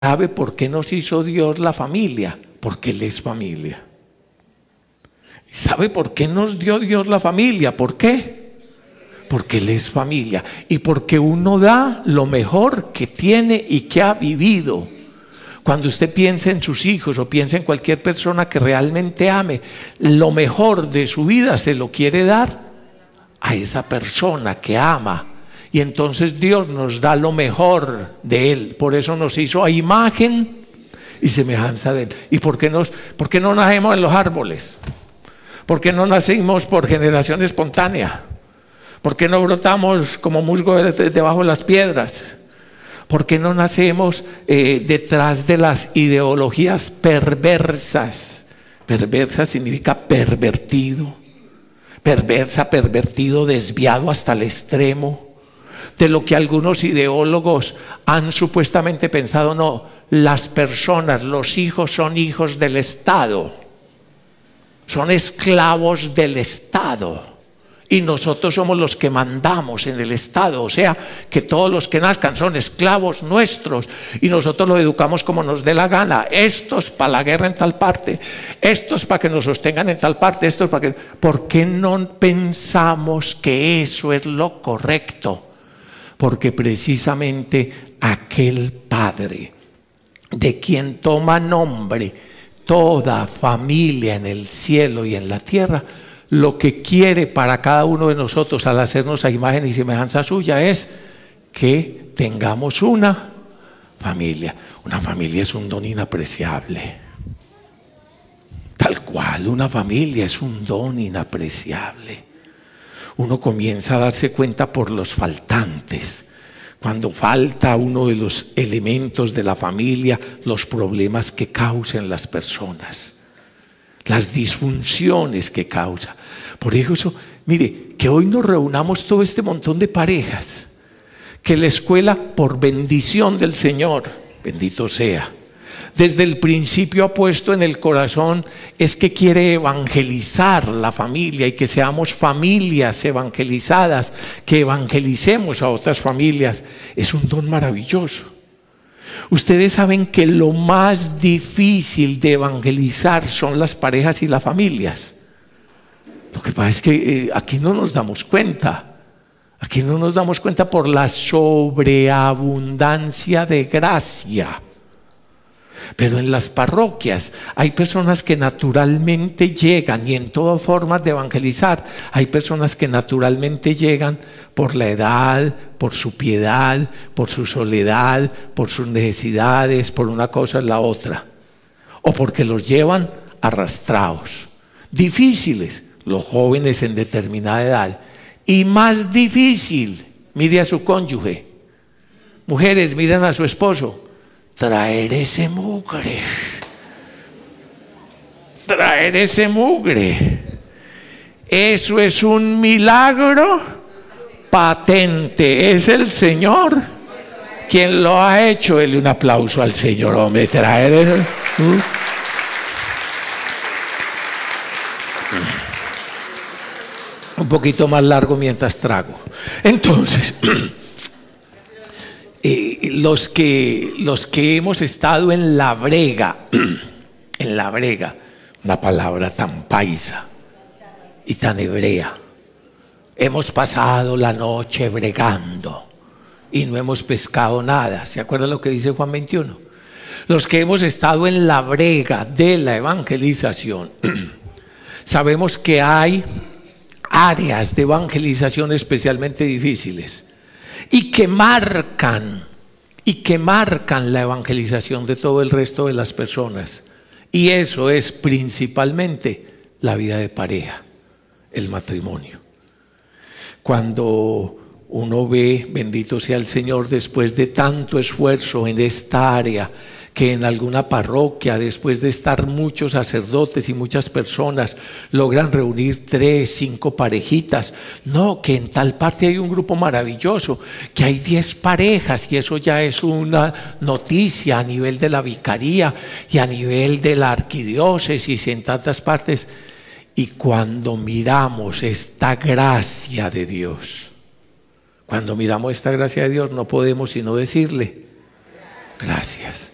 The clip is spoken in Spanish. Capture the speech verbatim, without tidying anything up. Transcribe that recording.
¿Sabe por qué nos hizo Dios la familia? Porque Él es familia. ¿Sabe por qué nos dio Dios la familia? ¿Por qué? Porque Él es familia. Y porque uno da lo mejor que tiene y que ha vivido. Cuando usted piensa en sus hijos o piensa en cualquier persona que realmente ame, lo mejor de su vida se lo quiere dar a esa persona que ama. Y entonces Dios nos da lo mejor de Él. Por eso nos hizo a imagen y semejanza de Él. ¿Y por qué, nos, por qué no nacemos en los árboles? ¿Por qué no nacimos por generación espontánea? ¿Por qué no brotamos como musgo debajo de las piedras? ¿Por qué no nacemos eh, detrás de las ideologías perversas? Perversa significa pervertido. Perversa, pervertido, desviado hasta el extremo. De lo que algunos ideólogos han supuestamente pensado, no, las personas, los hijos son hijos del Estado, son esclavos del Estado y nosotros somos los que mandamos en el Estado, o sea que todos los que nazcan son esclavos nuestros y nosotros los educamos como nos dé la gana, estos para la guerra en tal parte, estos para que nos sostengan en tal parte, estos para que... ¿Por qué no pensamos que eso es lo correcto? Porque precisamente aquel Padre de quien toma nombre toda familia en el cielo y en la tierra, lo que quiere para cada uno de nosotros al hacernos a imagen y semejanza suya es que tengamos una familia. Una familia es un don inapreciable. Tal cual, una familia es un don inapreciable. Uno comienza a darse cuenta por los faltantes. Cuando falta uno de los elementos de la familia, los problemas que causan las personas, las disfunciones que causa. Por eso, mire, que hoy nos reunamos todo este montón de parejas, que la escuela, por bendición del Señor, bendito sea, desde el principio ha puesto en el corazón es que quiere evangelizar la familia y que seamos familias evangelizadas, que evangelicemos a otras familias. Es un don maravilloso. Ustedes saben que lo más difícil de evangelizar son las parejas y las familias. Lo que pasa es que eh, aquí no nos damos cuenta. Aquí no nos damos cuenta por la sobreabundancia de gracia. Pero en las parroquias hay personas que naturalmente llegan, y en todas formas de evangelizar, hay personas que naturalmente llegan por la edad, por su piedad, por su soledad, por sus necesidades, por una cosa y la otra, o porque los llevan arrastrados. Difíciles los jóvenes en determinada edad, y más difícil, mire a su cónyuge. Mujeres, miren a su esposo. Traer ese mugre, traer ese mugre, eso es un milagro patente. Es el Señor quien lo ha hecho. Dele un aplauso al Señor, hombre. Traer eso. Un poquito más largo mientras trago. Entonces, Eh, los, que, los que hemos estado en la brega, en la brega, una palabra tan paisa y tan hebrea, hemos pasado la noche bregando y no hemos pescado nada. ¿Se acuerdan lo que dice Juan veintiuno? Los que hemos estado en la brega de la evangelización, sabemos que hay áreas de evangelización especialmente difíciles y que marcan, y que marcan la evangelización de todo el resto de las personas. Y eso es principalmente la vida de pareja, el matrimonio. Cuando uno ve, bendito sea el Señor, después de tanto esfuerzo en esta área, que en alguna parroquia, después de estar muchos sacerdotes y muchas personas, logran reunir tres, cinco parejitas. No, que en tal parte hay un grupo maravilloso, que hay diez parejas, y eso ya es una noticia a nivel de la vicaría y a nivel de la arquidiócesis y en tantas partes. Y cuando miramos esta gracia de Dios, cuando miramos esta gracia de Dios, no podemos sino decirle gracias.